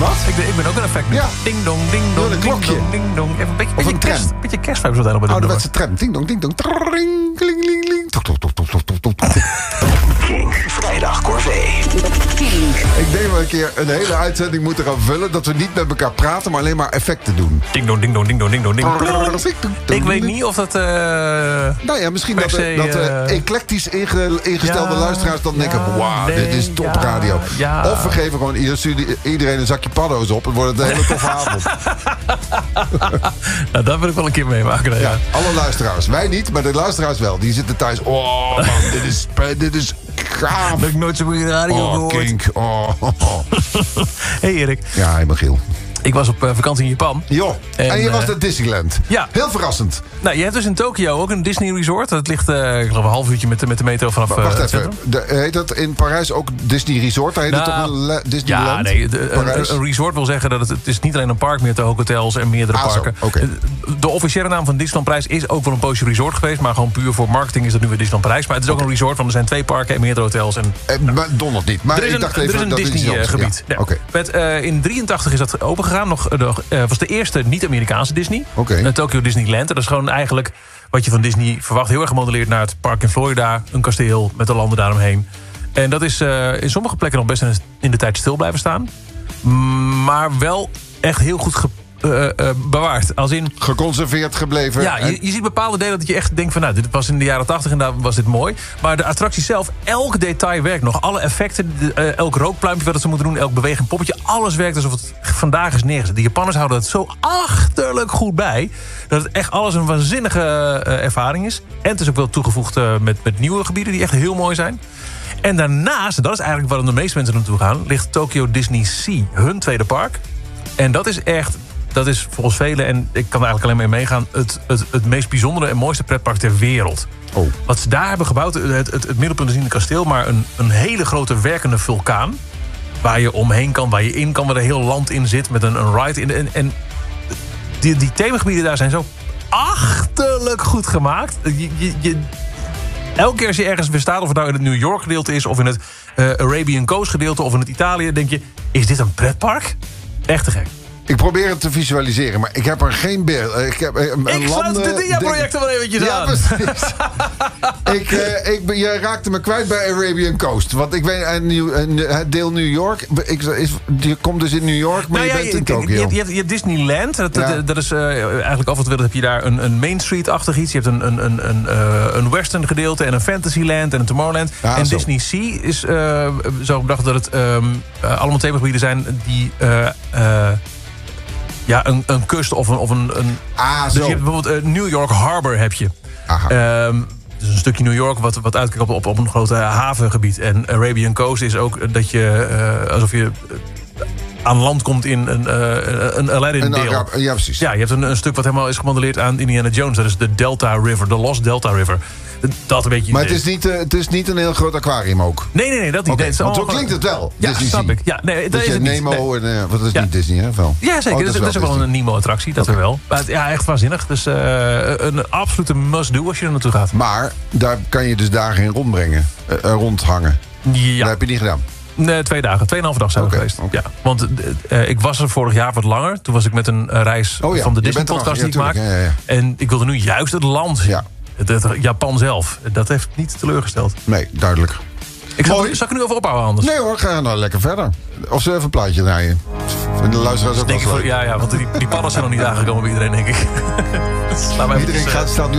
Wat? Ik ben ook een effect nu. Ja. Ding dong, ding dong, Een ding klokje. dong, ding dong. Even een beetje kerstvibes wat helemaal bij de Ouderwetse tram. Ding dong, ding dong. Tring, kling, kling, kling. Tok, tok, tok, tok, tok, tok, tok. Kink, vrijdag Corvée. Ik denk wel een keer een hele uitzending moeten gaan vullen... dat we niet met elkaar praten, maar alleen maar effecten doen. Ding dong, ding dong, ding dong, ding dong, ding dong. Ik weet niet of dat... Nou ja, misschien dat eclectisch ingestelde luisteraars dan denken... wauw, dit is topradio. Ja. Of we geven gewoon iedereen een zakje paddo's op... en wordt het een hele toffe avond. Nou, dat wil ik wel een keer meemaken. Ja, alle luisteraars. Wij niet, maar de luisteraars wel. Die zitten thuis. Oh man, dit is gaaf. Dat heb ik nooit zo goede radio gehoord. Kink. Oh. Hey Erik. Ja, helemaal Giel. Ik was op vakantie in Japan. Jo, en je was naar Disneyland. Ja. Heel verrassend. Nou, je hebt dus in Tokio ook een Disney Resort. Dat ligt, ik geloof, een half uurtje met de metro vanaf Wacht het even. Heet dat in Parijs ook Disney Resort? Daar heet het toch een Disneyland? Ja, nee. Een resort wil zeggen dat het is niet alleen een park meer te hotels en meerdere parken. Zo, okay. De officiële naam van Disneyland Parijs is ook wel een poosje resort geweest. Maar gewoon puur voor marketing is dat nu weer Disneyland Parijs. Maar het is ook een resort, want er zijn 2 parken en meerdere hotels. Maar donderd niet. Maar ik dacht even er is een dat Disney gebied. Ja, okay. In 83 is dat opengegaan. Was de eerste niet-Amerikaanse Disney. Tokyo Disneyland. Dat is gewoon eigenlijk wat je van Disney verwacht. Heel erg gemodelleerd naar het park in Florida. Een kasteel met de landen daaromheen. En dat is in sommige plekken nog best in de tijd stil blijven staan. Maar wel echt heel goed bewaard. Als in geconserveerd gebleven. Ja, je ziet bepaalde delen dat je echt denkt van... nou, dit was in de jaren 80 en daar was dit mooi. Maar de attractie zelf, elk detail werkt nog. Alle effecten, elk rookpluimpje wat ze moeten doen... elk bewegend poppetje, alles werkt alsof het vandaag is neergezet. De Japanners houden het zo achterlijk goed bij... dat het echt alles een waanzinnige ervaring is. En het is ook wel toegevoegd met nieuwe gebieden... die echt heel mooi zijn. En daarnaast, en dat is eigenlijk waarom de meeste mensen naartoe gaan... ligt Tokyo Disney Sea, hun tweede park. En dat is echt... Dat is volgens velen, en ik kan er eigenlijk alleen mee meegaan... het meest bijzondere en mooiste pretpark ter wereld. Oh. Wat ze daar hebben gebouwd, het middelpunt is niet een kasteel... maar een hele grote werkende vulkaan... waar je omheen kan, waar je in kan... waar een heel land in zit met een ride in. En die themagebieden daar zijn zo achterlijk goed gemaakt. Elke keer als je ergens weer staat... of het nou in het New York gedeelte is... of in het Arabian Coast gedeelte... of in het Italië, denk je... is dit een pretpark? Echt te gek. Ik probeer het te visualiseren, maar ik heb er geen beeld. Ik sluit de dia-projecten wel eventjes aan. Ja, precies. Je raakte me kwijt bij Arabian Coast. Want ik weet, het deel New York... Je komt dus in New York, maar je bent in Tokio. Je hebt Disneyland. Dat is eigenlijk af en toe heb je daar een Main Street-achtig iets. Je hebt een western gedeelte en een Fantasyland en een Tomorrowland. Ja, en zo. Disney Sea is zo bedacht dat het allemaal themagebieden zijn die... Ja, een kust of een dus je hebt bijvoorbeeld New York Harbor heb je. Dus een stukje New York wat uitkijkt op een grote havengebied. En Arabian Coast is ook dat je alsof je aan land komt in een Aladdin-deel. Ja, precies. Ja, je hebt een stuk wat helemaal is gemodelleerd aan Indiana Jones. Dat is de Delta River, de Lost Delta River. Dat een beetje. Maar het is niet een heel groot aquarium ook? Nee, dat niet. Okay, want zo klinkt het wel. Ja, snap ik. Ja, nee, dat is het Nemo niet. En wat is niet Disney, hè? Wel. Ja, zeker. Dat is ook wel een Nemo-attractie, dat wel. Maar ja, echt waanzinnig. Dus een absolute must-do als je er naartoe gaat. Maar daar kan je dus dagen in rondhangen. Ja. Dat heb je niet gedaan. Nee, 2 dagen. 2,5 dag zijn we geweest. Ja, want ik was er vorig jaar wat langer. Toen was ik met een reis van de Disney-podcast die ik maak. Ja. En ik wilde nu juist het land. Ja. Het Japan zelf. Dat heeft niet teleurgesteld. Nee, duidelijk. Zal ik er nu over ophouden anders? Nee hoor, ga nou lekker verder. Of ze even een plaatje draaien. En de luisteraars ook wel leuk. Ja, want die padden zijn nog niet aangekomen bij iedereen, denk ik. Iedereen staat nu